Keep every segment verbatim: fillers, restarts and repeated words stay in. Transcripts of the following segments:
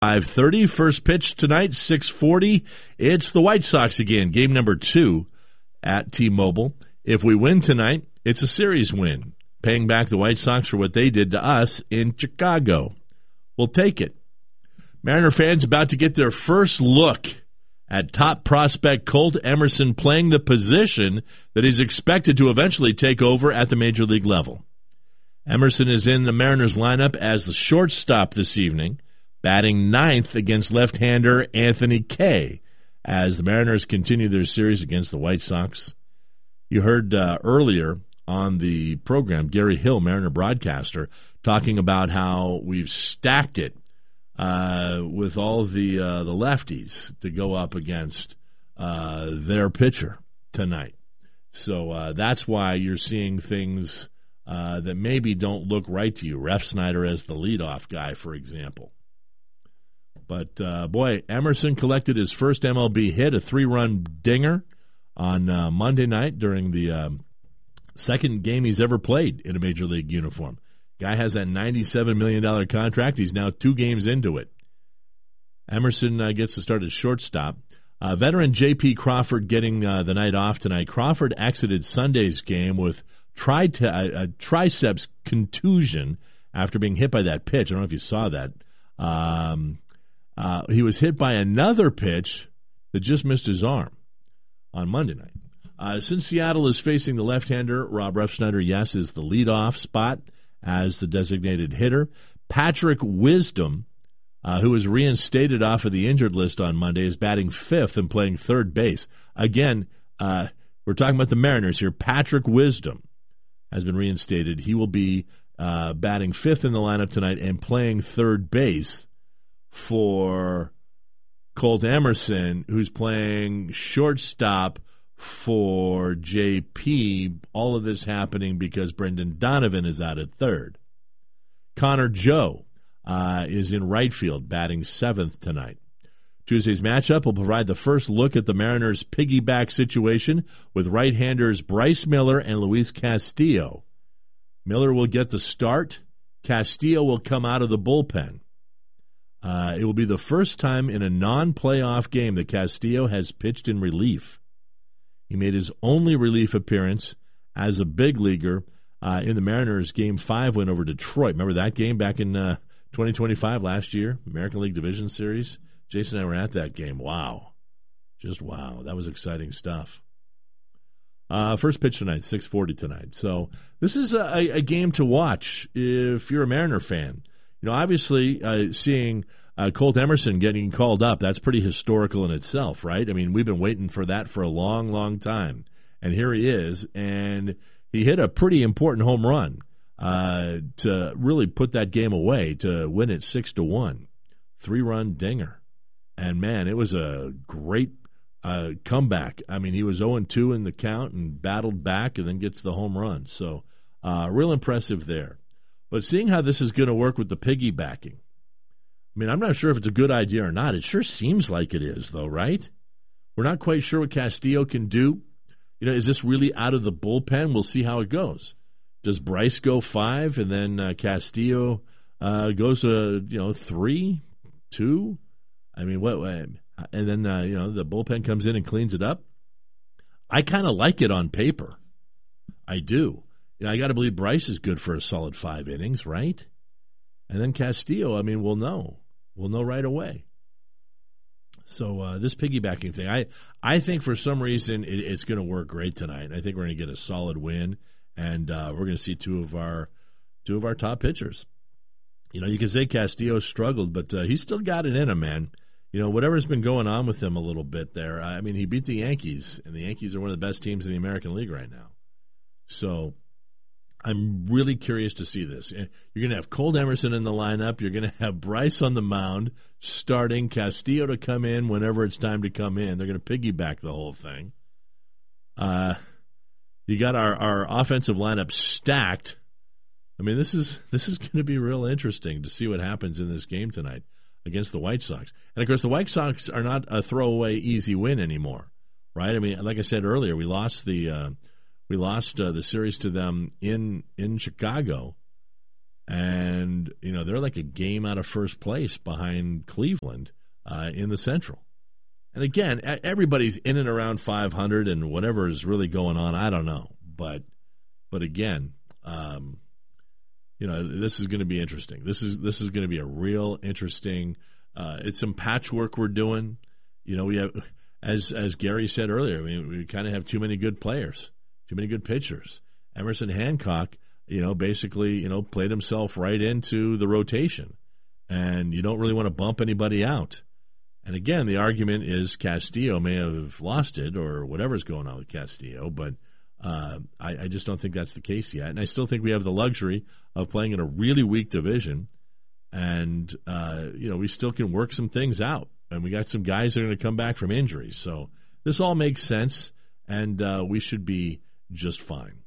five thirty, first pitch tonight, six forty. It's the White Sox again, game number two at T-Mobile. If we win tonight, it's a series win, paying back the White Sox for what they did to us in Chicago. We'll take it. Mariner fans about to get their first look at top prospect Colt Emerson playing the position that he's expected to eventually take over at the major league level. Emerson is in the Mariners lineup as the shortstop this evening, batting ninth against left-hander Anthony Kay as the Mariners continue their series against the White Sox. You heard uh, earlier on the program Gary Hill, Mariner broadcaster, talking about how we've stacked it uh, with all the uh, the lefties to go up against uh, their pitcher tonight. So uh, that's why you're seeing things uh, that maybe don't look right to you. Refsnyder as the leadoff guy, for example. But, uh, boy, Emerson collected his first M L B hit, a three-run dinger on uh, Monday night during the um, second game he's ever played in a major league uniform. Guy has that ninety-seven million dollars contract. He's now two games into it. Emerson uh, gets to start as shortstop. Uh, veteran J P. Crawford getting uh, the night off tonight. Crawford exited Sunday's game with tri- t- a, a triceps contusion after being hit by that pitch. I don't know if you saw that. Um, uh, he was hit by another pitch that just missed his arm on Monday night. Uh, since Seattle is facing the left-hander, Rob Refsnyder, yes, is the leadoff spot as the designated hitter. Patrick Wisdom, uh, who was reinstated off of the injured list on Monday, is batting fifth and playing third base. Again, uh, we're talking about the Mariners here. Patrick Wisdom has been reinstated. He will be uh, batting fifth in the lineup tonight and playing third base for Colt Emerson, who's playing shortstop for J P. All of this happening because Brendan Donovan is out at third. Connor Joe uh, is in right field, batting seventh tonight. Tuesday's matchup will provide the first look at the Mariners' piggyback situation with right-handers Bryce Miller and Luis Castillo. Miller will get the start. Castillo will come out of the bullpen. Uh, it will be the first time in a non-playoff game that Castillo has pitched in relief. He made his only relief appearance as a big leaguer uh, in the Mariners' Game five win over Detroit. Remember that game back in uh, twenty twenty-five last year, American League Division Series? Jason and I were at that game. Wow. Just wow. That was exciting stuff. Uh, first pitch tonight, six forty tonight. So this is a, a game to watch if you're a Mariner fan. You know, obviously, uh, seeing uh, Colt Emerson getting called up, that's pretty historical in itself, right? I mean, we've been waiting for that for a long, long time. And here he is, and he hit a pretty important home run uh, to really put that game away, to win it six to one. Three-run dinger. And, man, it was a great uh, comeback. I mean, he was oh and two in the count and battled back and then gets the home run. So, uh, real impressive there. But seeing how this is going to work with the piggybacking, I mean, I'm not sure if it's a good idea or not. It sure seems like it is, though, right? We're not quite sure what Castillo can do. You know, is this really out of the bullpen? We'll see how it goes. Does Bryce go five and then uh, Castillo uh, goes to, you know, three, two? I mean, what? And then, uh, you know, the bullpen comes in and cleans it up. I kind of like it on paper. I do. You know, I got to believe Bryce is good for a solid five innings, right? And then Castillo, I mean, we'll know. We'll know right away. So uh, this piggybacking thing, I, I think for some reason it, it's going to work great tonight. I think we're going to get a solid win, and uh, we're going to see two of our two of our top pitchers. You know, you can say Castillo struggled, but uh, he's still got it in him, man. You know, whatever's been going on with him a little bit there. I mean, he beat the Yankees, and the Yankees are one of the best teams in the American League right now. So I'm really curious to see this. You're going to have Colt Emerson in the lineup. You're going to have Bryce on the mound starting, Castillo to come in whenever it's time to come in. They're going to piggyback the whole thing. Uh, you got our, our offensive lineup stacked. I mean, this is this is going to be real interesting to see what happens in this game tonight against the White Sox. And, of course, the White Sox are not a throwaway easy win anymore, right? I mean, like I said earlier, we lost the uh, – We lost uh, the series to them in in Chicago, And, you know, they're like a game out of first place behind Cleveland uh, in the Central. And again, everybody's in and around five hundred, and whatever is really going on, I don't know. But, but again, um, you know, this is going to be interesting. This is this is going to be a real interesting. Uh, it's some patchwork we're doing. You know, we have, as as Gary said earlier, I mean, we kind of have too many good players, too many good pitchers. Emerson Hancock, you know, basically, you know, played himself right into the rotation, and you don't really want to bump anybody out. And again, the argument is Castillo may have lost it or whatever's going on with Castillo, but uh, I, I just don't think that's the case yet. And I still think we have the luxury of playing in a really weak division, and uh, you know, we still can work some things out. And we got some guys that are going to come back from injuries, so this all makes sense, and uh, we should be just fine.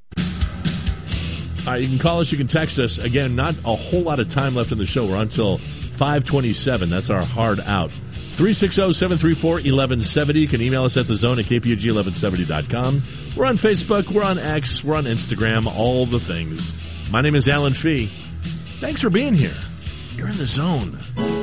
All right, you can call us, you can text us. Again, not a whole lot of time left in the show. We're on until five twenty-seven. That's our hard out. three six zero, seven three four, one one seven zero. You can email us at the zone at k p u g eleven seventy dot com. We're on Facebook, we're on X, we're on Instagram, all the things. My name is Alan Fee. Thanks for being here. You're in the zone.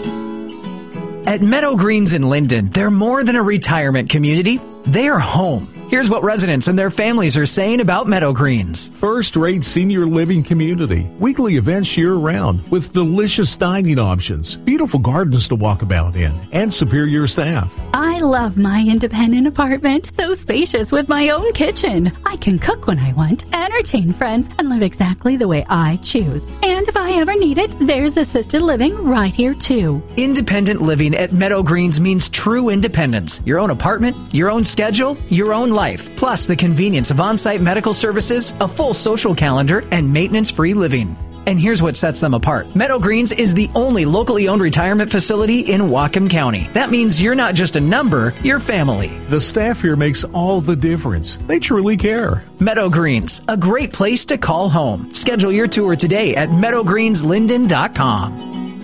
At Meadow Greens in Linden, they're more than a retirement community. They are home. Here's what residents and their families are saying about Meadow Greens. First-rate senior living community. Weekly events year-round with delicious dining options, beautiful gardens to walk about in, and superior staff. I love my independent apartment. So spacious with my own kitchen. I can cook when I want, entertain friends, and live exactly the way I choose. And if I ever need it, there's assisted living right here, too. Independent living at Meadow Greens means true independence. Your own apartment, your own schedule, your own life. Plus the convenience of on-site medical services, a full social calendar, and maintenance-free living. And here's what sets them apart. Meadow Greens is the only locally owned retirement facility in Whatcom County. That means you're not just a number, you're family. The staff here makes all the difference. They truly care. Meadow Greens, a great place to call home. Schedule your tour today at meadow greens linden dot com.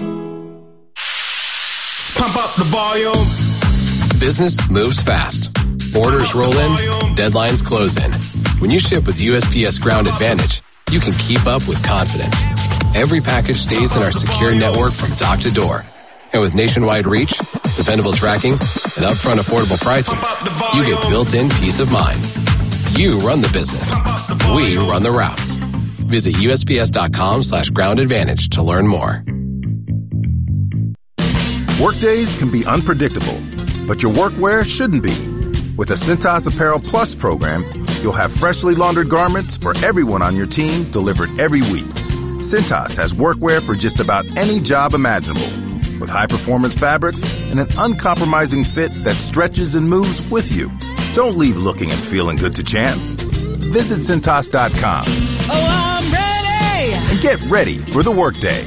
Pump up the volume. Business moves fast. Orders roll in, deadlines close in. When you ship with U S P S Ground Advantage, you can keep up with confidence. Every package stays in our secure network from dock to door. And with nationwide reach, dependable tracking, and upfront affordable pricing, you get built-in peace of mind. You run the business. We run the routes. Visit U S P S dot com slash ground advantage to learn more. Workdays can be unpredictable, but your workwear shouldn't be. With the Cintas Apparel Plus program, you'll have freshly laundered garments for everyone on your team delivered every week. Cintas has workwear for just about any job imaginable, with high-performance fabrics and an uncompromising fit that stretches and moves with you. Don't leave looking and feeling good to chance. Visit Cintas dot com. Oh, I'm ready! And get ready for the workday.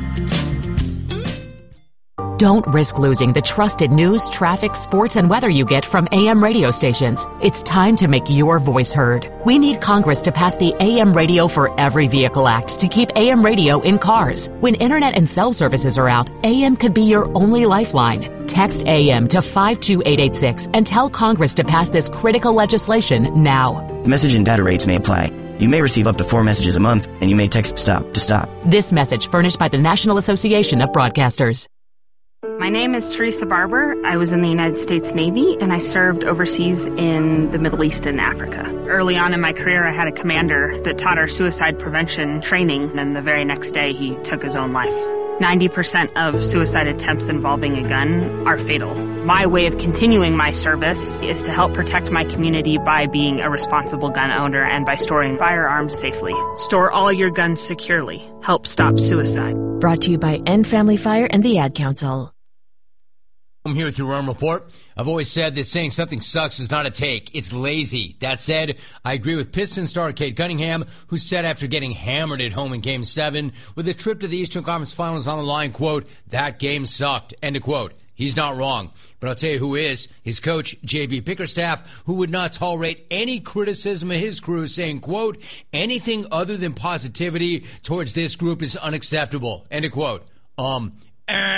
Don't risk losing the trusted news, traffic, sports, and weather you get from A M radio stations. It's time to make your voice heard. We need Congress to pass the A M Radio for Every Vehicle Act to keep A M radio in cars. When internet and cell services are out, A M could be your only lifeline. Text A M to five two eight eight six and tell Congress to pass this critical legislation now. Message and data rates may apply. You may receive up to four messages a month, and you may text STOP to stop. This message furnished by the National Association of Broadcasters. My name is Teresa Barber. I was in the United States Navy, and I served overseas in the Middle East and Africa. Early on in my career, I had a commander that taught our suicide prevention training, and the very next day, he took his own life. ninety percent of suicide attempts involving a gun are fatal. My way of continuing my service is to help protect my community by being a responsible gun owner and by storing firearms safely. Store all your guns securely. Help stop suicide. Brought to you by End Family Fire and the Ad Council. I'm here with your Run Report. I've always said that saying something sucks is not a take. It's lazy. That said, I agree with Pistons star Cade Cunningham, who said after getting hammered at home in Game seven, with a trip to the Eastern Conference Finals on the line, quote, that game sucked, end of quote. He's not wrong. But I'll tell you who is. His coach, J B Bickerstaff, who would not tolerate any criticism of his crew, saying, quote, anything other than positivity towards this group is unacceptable, end of quote. Um, eh.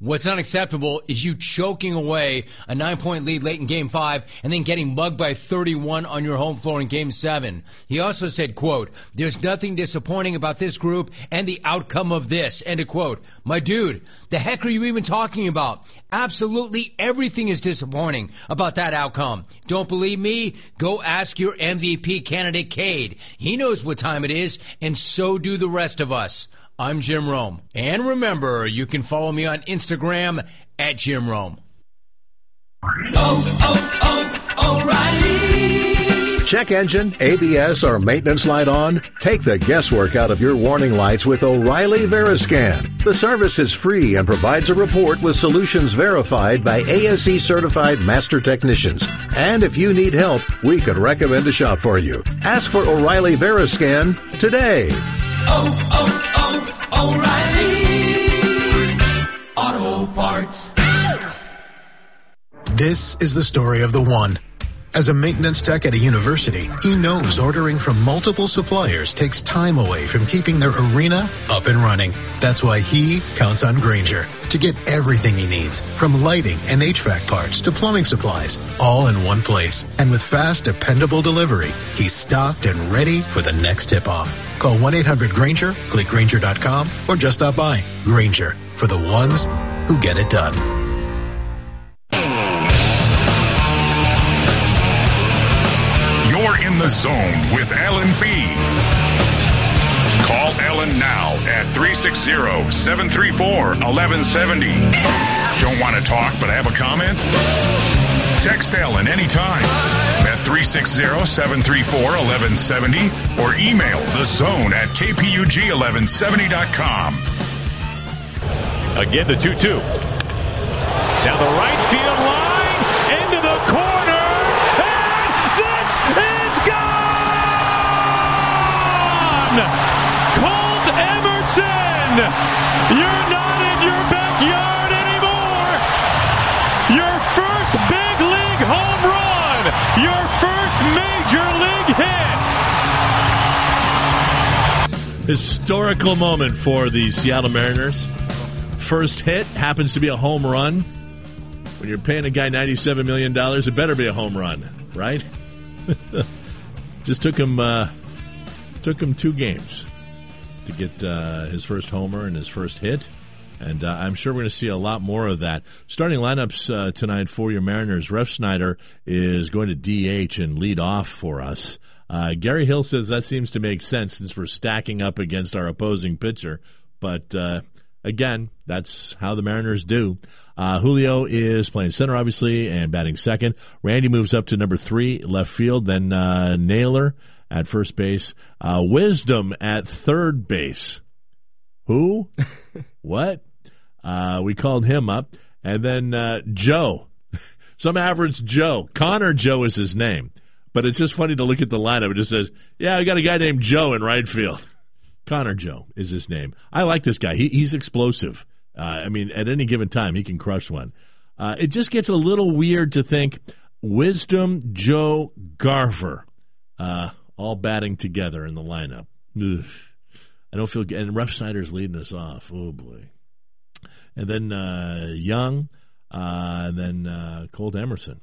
What's unacceptable is you choking away a nine-point lead late in Game five and then getting mugged by thirty-one on your home floor in Game seven. He also said, quote, "There's nothing disappointing about this group and the outcome of this," end of quote. My dude, the heck are you even talking about? Absolutely everything is disappointing about that outcome. Don't believe me? Go ask your M V P candidate, Cade. He knows what time it is, and so do the rest of us. I'm Jim Rome. And remember, you can follow me on Instagram at Jim Rome. Oh, oh, oh, O'Reilly. Check engine, A B S, or maintenance light on? Take the guesswork out of your warning lights with O'Reilly Veriscan. The service is free and provides a report with solutions verified by A S E-certified master technicians. And if you need help, we could recommend a shop for you. Ask for O'Reilly Veriscan today. Oh, oh, oh, O'Reilly Auto Parts. This is the story of the one. As a maintenance tech at a university, he knows ordering from multiple suppliers takes time away from keeping their arena up and running. That's why he counts on Grainger to get everything he needs, from lighting and H V A C parts to plumbing supplies, all in one place. And with fast, dependable delivery, he's stocked and ready for the next tip-off. Call one eight hundred Grainger, click Grainger dot com, or just stop by. Grainger, for the ones who get it done. You're in the zone with Alan Fee. Call Alan now at three six zero, seven three four, one one seven zero. Don't want to talk but have a comment? Text Alan anytime at three six zero, seven three four, one one seven zero or email the zone at k p u g eleven seventy dot com. Again, the two two. Down the right field line, into the corner, and this is gone! Colt Emerson! You're not in your backyard anymore! Your first big league home run! Your first major league hit! Historical moment for the Seattle Mariners. First hit happens to be a home run. When you're paying a guy ninety-seven million dollars, it better be a home run, right? Just took him uh, took him two games to get uh, his first homer and his first hit. And uh, I'm sure we're going to see a lot more of that. Starting lineups uh, tonight for your Mariners. Refsnyder is going to D H and lead off for us. Uh, Gary Hill says that seems to make sense since we're stacking up against our opposing pitcher. But, uh, again, that's how the Mariners do. Uh, Julio is playing center, obviously, and batting second. Randy moves up to number three, left field. Then uh, Naylor at first base. Uh, Wisdom at third base. Who? What? Uh, we called him up. And then uh, Joe. Some average Joe. Connor Joe is his name. But it's just funny to look at the lineup. It just says, yeah, we got a guy named Joe in right field. Connor Joe is his name. I like this guy. He, he's explosive. Uh, I mean, at any given time, he can crush one. Uh, it just gets a little weird to think Wisdom, Joe, Garver, uh, all batting together in the lineup. Ugh. I don't feel good. And Refsnyder's leading us off. Oh, boy. And then uh, Young, uh, and then uh, Colt Emerson.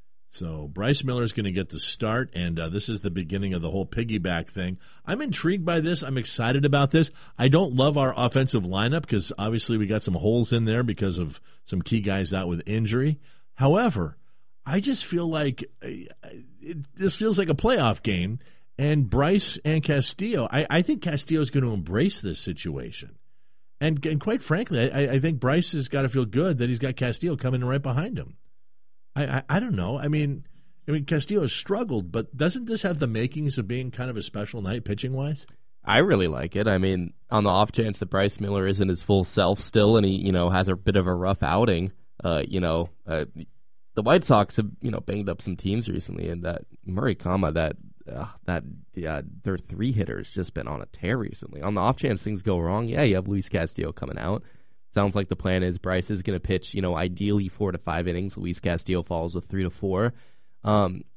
So Bryce Miller's going to get the start, and uh, this is the beginning of the whole piggyback thing. I'm intrigued by this. I'm excited about this. I don't love our offensive lineup because obviously we got some holes in there because of some key guys out with injury. However, I just feel like it, this feels like a playoff game, and Bryce and Castillo, I, I think Castillo is going to embrace this situation. And, and quite frankly, I, I think Bryce has got to feel good that he's got Castillo coming right behind him. I, I, I don't know. I mean, I mean Castillo has struggled, but doesn't this have the makings of being kind of a special night pitching-wise? I really like it. I mean, on the off chance that Bryce Miller isn't his full self still and he, you know, has a bit of a rough outing, uh, you know, uh, the White Sox have, you know, banged up some teams recently, and that Murray Kama, that uh, that yeah, their three hitters just been on a tear recently. On the off chance things go wrong, yeah, you have Luis Castillo coming out. Sounds like the plan is Bryce is going to pitch, you know, ideally four to five innings. Luis Castillo falls with three to four. Um,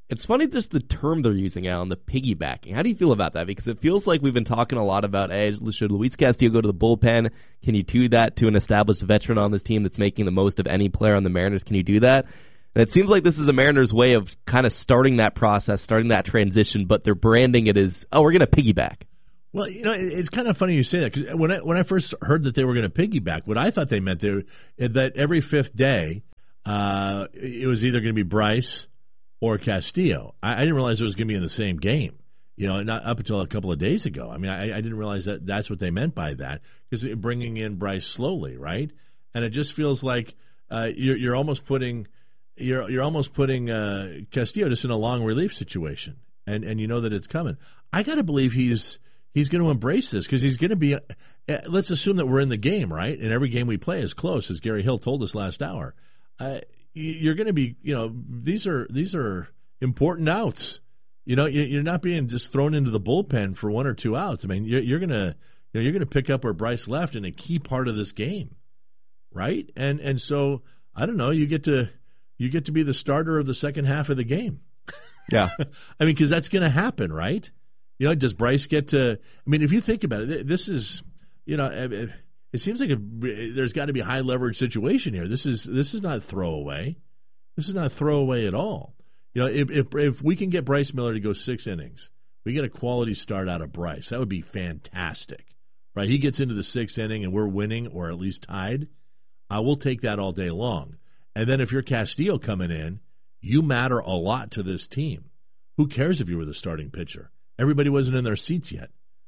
It's funny just the term they're using, Alan, the piggybacking. How do you feel about that? Because it feels like we've been talking a lot about, hey, should Luis Castillo go to the bullpen? Can you do that to an established veteran on this team that's making the most of any player on the Mariners? Can you do that? And it seems like this is a Mariners way of kind of starting that process, starting that transition, but they're branding it as, oh, we're going to piggyback. Well, you know, it's kind of funny you say that, because when I, when I first heard that they were going to piggyback, what I thought they meant they, that every fifth day uh, it was either going to be Bryce or Castillo. I, I didn't realize it was going to be in the same game, you know, not up until a couple of days ago. I mean, I, I didn't realize that that's what they meant by that, because bringing in Bryce slowly, right? And it just feels like uh, you're, you're almost putting you're you're almost putting uh, Castillo just in a long relief situation, and and you know that it's coming. I got to believe he's he's going to embrace this, because he's going to be. Uh, let's assume that we're in the game, right? And every game we play is close, as Gary Hill told us last hour. Uh, you're going to be, you know, these are these are important outs. You know, you're not being just thrown into the bullpen for one or two outs. I mean, you're, you're gonna, you know, you're gonna pick up where Bryce left in a key part of this game, right? And and so I don't know. You get to you get to be the starter of the second half of the game. Yeah, I mean, because that's going to happen, right? You know, does Bryce get to? I mean, if you think about it, this is, you know. It, It seems like a, there's got to be a high leverage situation here. This is this is not throwaway. This is not throwaway at all. You know, if, if if we can get Bryce Miller to go six innings, we get a quality start out of Bryce. That would be fantastic, right? He gets into the sixth inning and we're winning or at least tied. I will take that all day long. And then if you're Castillo coming in, you matter a lot to this team. Who cares if you were the starting pitcher? Everybody wasn't in their seats yet.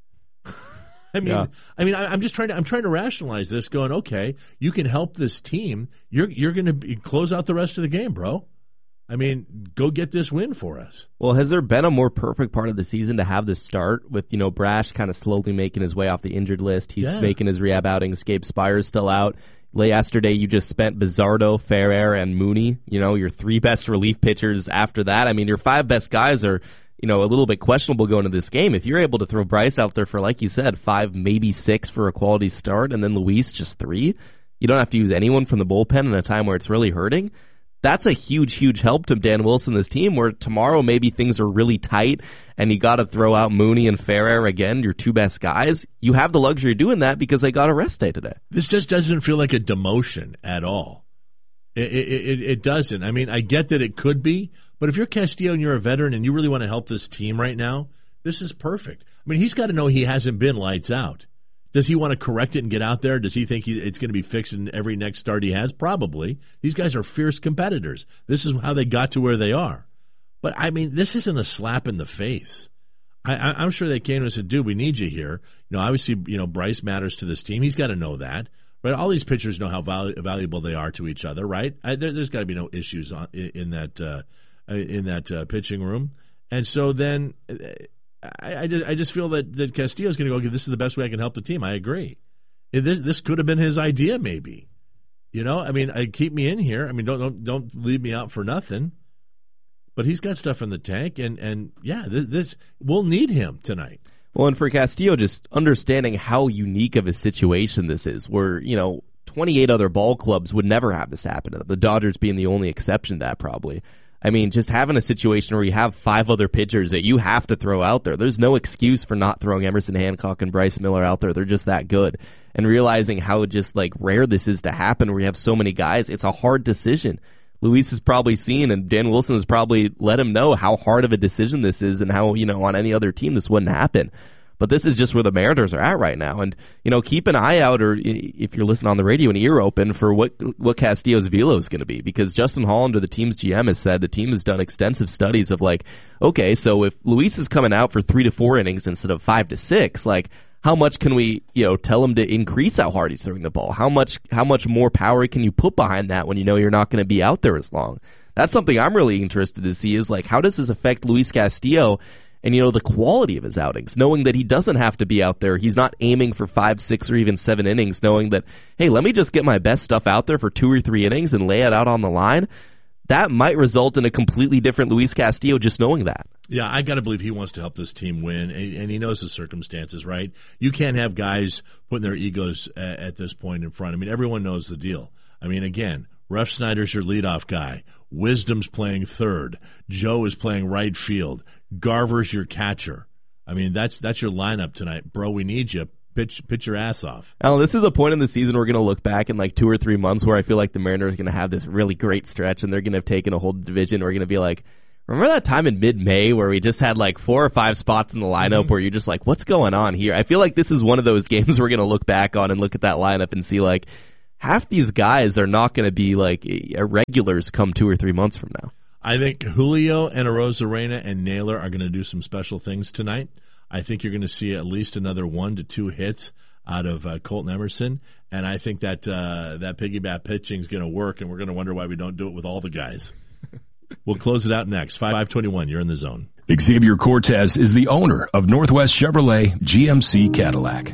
I mean, yeah. I mean, I, I'm just trying to. I'm trying to rationalize this. Going, okay, you can help this team. You're you're going to close out the rest of the game, bro. I mean, go get this win for us. Well, has there been a more perfect part of the season to have this start with, you know, Brash kind of slowly making his way off the injured list? He's yeah. making his rehab outings. Gabe Spire's still out. Yesterday, you just spent Bizardo, Ferrer, and Mooney. You know, your three best relief pitchers after that. I mean, your five best guys are, you know, a little bit questionable going into this game. If you're able to throw Bryce out there for, like you said, five, maybe six for a quality start, and then Luis just three, you don't have to use anyone from the bullpen in a time where it's really hurting. That's a huge, huge help to Dan Wilson, this team, where tomorrow maybe things are really tight and you got to throw out Mooney and Ferrer again, your two best guys. You have the luxury of doing that because they got a rest day today. This just doesn't feel like a demotion at all. It, it, it doesn't. I mean, I get that it could be, but if you're Castillo and you're a veteran and you really want to help this team right now, this is perfect. I mean, he's got to know he hasn't been lights out. Does he want to correct it and get out there? Does he think he, it's going to be fixed in every next start he has? Probably. These guys are fierce competitors. This is how they got to where they are. But, I mean, this isn't a slap in the face. I, I, I'm sure they came to us and said, dude, we need you here. You know, obviously, you know, Bryce matters to this team. He's got to know that. Right? All these pitchers know how valu- valuable they are to each other, right? I, there, there's got to be no issues on, in that uh, in that uh, pitching room. And so then I, I, just, I just feel that, that Castillo's going to go, okay, this is the best way I can help the team. I agree. This, this could have been his idea, maybe. You know, I mean, I, keep me in here. I mean, don't don't don't leave me out for nothing. But he's got stuff in the tank, and, and yeah, this, this we'll need him tonight. Well, and for Castillo, just understanding how unique of a situation this is, where, you know, twenty-eight other ball clubs would never have this happen to them, the Dodgers being the only exception to that, probably. I mean, just having a situation where you have five other pitchers that you have to throw out there, there's no excuse for not throwing Emerson Hancock and Bryce Miller out there. They're just that good. And realizing how just, like, rare this is to happen where you have so many guys, it's a hard decision. Luis has probably seen, and Dan Wilson has probably let him know how hard of a decision this is and how, you know, on any other team this wouldn't happen. But this is just where the Mariners are at right now. And, you know, keep an eye out, or if you're listening on the radio, an ear open for what what Castillo's velo is going to be. Because Justin Hollander, the team's G M, has said the team has done extensive studies of, like, okay, so if Luis is coming out for three to four innings instead of five to six, like, how much can we, you know, tell him to increase how hard he's throwing the ball? How much how much more power can you put behind that when you know you're not going to be out there as long? That's something I'm really interested to see, is, like, how does this affect Luis Castillo and, you know, the quality of his outings, knowing that he doesn't have to be out there. He's not aiming for five, six, or even seven innings, knowing that, hey, let me just get my best stuff out there for two or three innings and lay it out on the line. That might result in a completely different Luis Castillo, just knowing that. Yeah, I got to believe he wants to help this team win, and he knows the circumstances, right? You can't have guys putting their egos at this point in front. I mean, everyone knows the deal. I mean, again, Ref Snyder's your leadoff guy. Wisdom's playing third. Joe is playing right field. Garver's your catcher. I mean, that's that's your lineup tonight. Bro, we need you. Pitch, pitch your ass off. Alan, this is a point in the season we're going to look back in like two or three months where I feel like the Mariners are going to have this really great stretch and they're going to have taken a whole division. We're going to be like, remember that time in mid-May where we just had like four or five spots in the lineup mm-hmm. where you're just like, what's going on here? I feel like this is one of those games we're going to look back on and look at that lineup and see like half these guys are not going to be like irregulars come two or three months from now. I think Julio and Arozarena and Naylor are going to do some special things tonight. I think you're going to see at least another one to two hits out of uh, Colton Emerson, and I think that uh, that piggyback pitching is going to work, and we're going to wonder why we don't do it with all the guys. We'll close it out next. five twenty-one, you're in the zone. Xavier Cortez is the owner of Northwest Chevrolet G M C Cadillac.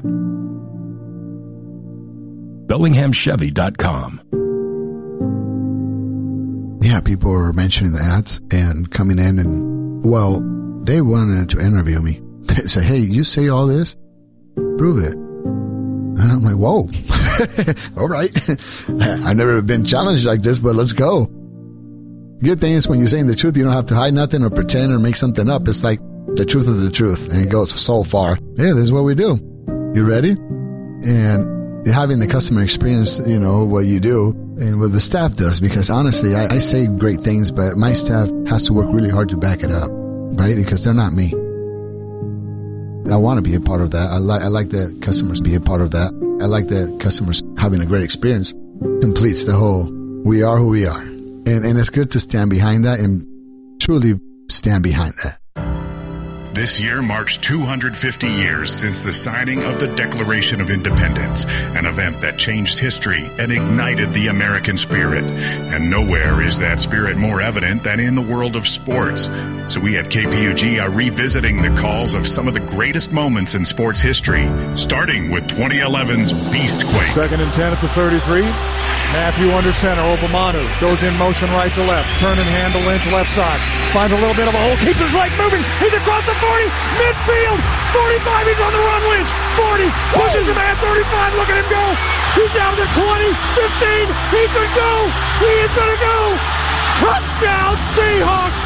Bellingham Chevy dot com. Yeah, people were mentioning the ads and coming in, and, well, they wanted to interview me. They said, hey, you say all this? Prove it. And I'm like, whoa. All right. I've never been challenged like this, but let's go. Good thing is when you're saying the truth, you don't have to hide nothing or pretend or make something up. It's like the truth is the truth, and it goes so far. Yeah, this is what we do. You ready? And having the customer experience, you know, what you do and what the staff does, because honestly, I, I say great things, but my staff has to work really hard to back it up, right? Because they're not me. I want to be a part of that. I like I like that customers be a part of that. I like that customers having a great experience completes the whole we are who we are. And and it's good to stand behind that and truly stand behind that. This year marks two hundred fifty years since the signing of the Declaration of Independence, an event that changed history and ignited the American spirit. And nowhere is that spirit more evident than in the world of sports. So we at K P U G are revisiting the calls of some of the greatest moments in sports history, starting with twenty eleven's Beastquake. Second and ten at the thirty-three. Matthew under center. Obamanu goes in motion right to left. Turn and handle Lynch left side. Finds a little bit of a hole. Keeps his legs moving. He's across the forty. Midfield. forty-five. He's on the run. Lynch. forty. Pushes him at thirty-five. Look at him go. He's down to twenty. fifteen. He could go. He is going to go. Touchdown Seahawks.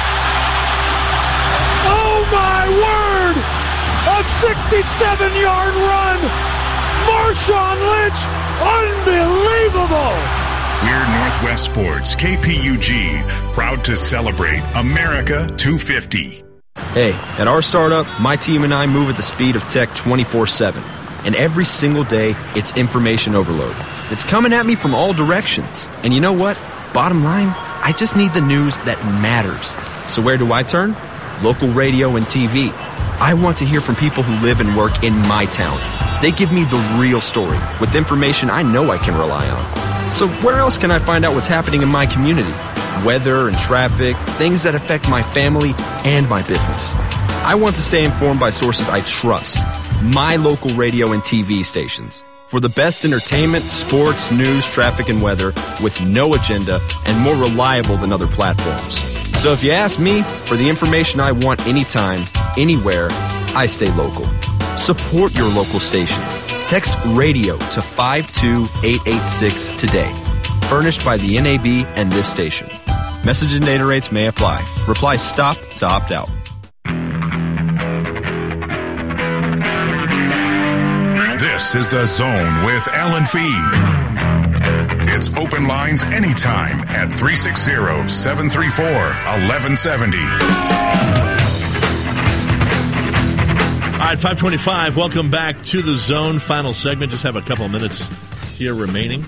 Oh my word. A sixty-seven-yard run. Marshawn Lynch. Unbelievable! We're Northwest Sports, K P U G, proud to celebrate America two fifty. Hey, at our startup, my team and I move at the speed of tech twenty-four seven. And every single day, it's information overload. It's coming at me from all directions. And you know what? Bottom line, I just need the news that matters. So where do I turn? Local radio and T V. I want to hear from people who live and work in my town. They give me the real story with information I know I can rely on. So where else can I find out what's happening in my community? Weather and traffic, things that affect my family and my business. I want to stay informed by sources I trust. My local radio and T V stations. For the best entertainment, sports, news, traffic, and weather with no agenda and more reliable than other platforms. So if you ask me for the information I want anytime, anywhere, I stay local. Support your local station. Text radio to five two eight eight six today. Furnished by the N A B and this station. Message and data rates may apply. Reply STOP to opt out. This is The Zone with Alan Fee. It's open lines anytime at three six zero, seven three four, one one seven zero. All right, five twenty-five. Welcome back to The Zone. Final segment. Just have a couple of minutes here remaining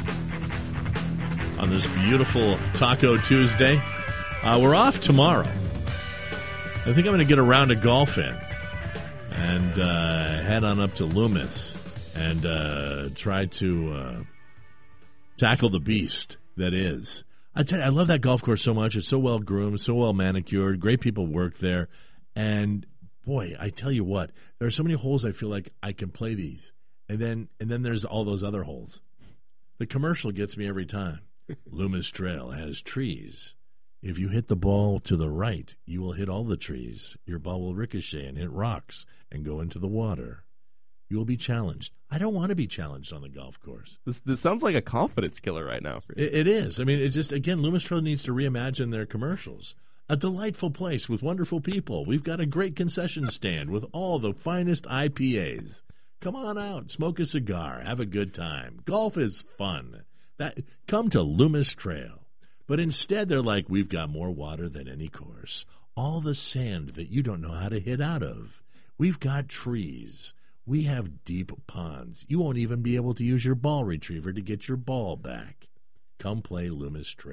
on this beautiful Taco Tuesday. Uh, we're off tomorrow. I think I'm going to get a round of golf in and uh, head on up to Loomis and uh, try to uh, tackle the beast that is. I tell you, I love that golf course so much. It's so well groomed, so well manicured. Great people work there. And boy, I tell you what, there are so many holes I feel like I can play these. And then and then there's all those other holes. The commercial gets me every time. Loomis Trail has trees. If you hit the ball to the right, you will hit all the trees. Your ball will ricochet and hit rocks and go into the water. You will be challenged. I don't want to be challenged on the golf course. This this sounds like a confidence killer right now for you. It, it is. I mean, it's just, again, Loomis Trail needs to reimagine their commercials. A delightful place with wonderful people. We've got a great concession stand with all the finest I P As. Come on out, smoke a cigar, have a good time. Golf is fun. That come to Loomis Trail. But instead, they're like, we've got more water than any course. All the sand that you don't know how to hit out of. We've got trees. We have deep ponds. You won't even be able to use your ball retriever to get your ball back. Come play Loomis Trail.